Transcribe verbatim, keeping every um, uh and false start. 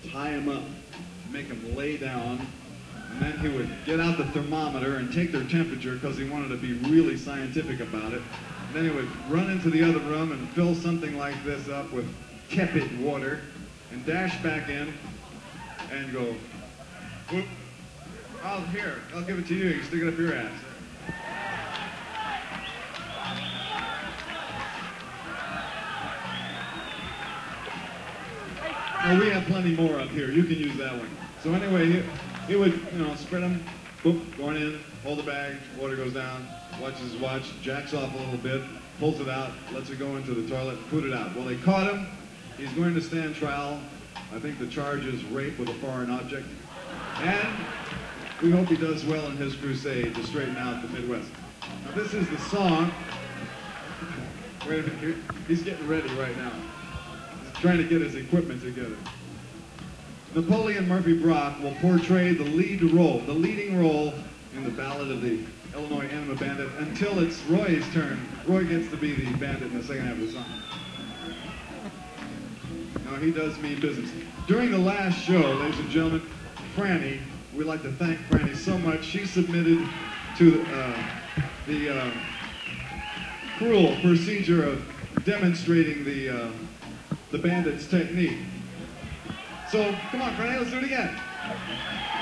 tie him up, make him lay down, and then he would get out the thermometer and take their temperature because he wanted to be really scientific about it. And then he would run into the other room and fill something like this up with tepid water and dash back in and go, whoop. Oh, here, I'll give it to you. You can stick it up your ass. Well, we have plenty more up here. You can use that one. So anyway, he, he would, you know, spread them, boop, going in, hold the bag, water goes down, watches his watch, jacks off a little bit, pulls it out, lets it go into the toilet, and put it out. Well, they caught him. He's going to stand trial. I think the charge is rape with a foreign object. And we hope he does well in his crusade to straighten out the Midwest. Now, this is the song. Wait a minute. He's getting ready right now. He's trying to get his equipment together. Napoleon Murphy Brock will portray the lead role, the leading role in the Ballad of the Illinois Enema Bandit until it's Roy's turn. Roy gets to be the bandit in the second half of the song. Now, he does mean business. During the last show, ladies and gentlemen, Franny, we'd like to thank Franny so much. She submitted to uh, the uh, cruel procedure of demonstrating the, uh, the bandit's technique. So, come on, Franny, let's do it again.